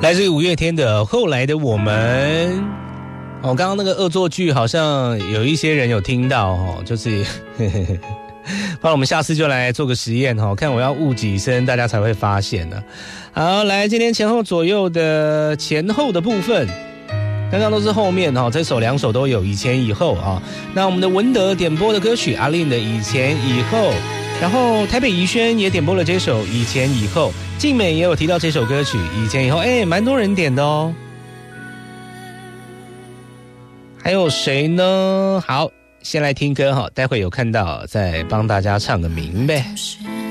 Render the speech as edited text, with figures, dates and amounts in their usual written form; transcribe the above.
来自于五月天的后来的我们。刚刚那个恶作剧好像有一些人有听到就是不然我们下次就来做个实验看我要误几声大家才会发现呢。好，来今天前后左右的前后的部分，刚刚都是后面这首两首都有以前以后那我们的文德点播的歌曲阿令的以前以后，然后台北宜轩也点播了这首以前以后，静美也有提到这首歌曲以前以后，蛮多人点的哦。还有谁呢？好，先来听歌待会有看到再帮大家唱个明白。